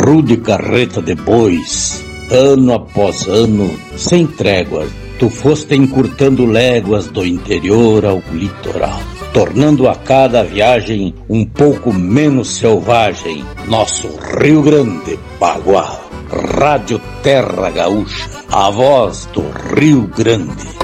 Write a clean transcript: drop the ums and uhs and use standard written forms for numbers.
rude carreta de bois, ano após ano, sem tréguas, tu foste encurtando léguas do interior ao litoral, tornando a cada viagem um pouco menos selvagem nosso Rio Grande Bagual. Rádio Terra Gaúcha, a voz do Rio Grande.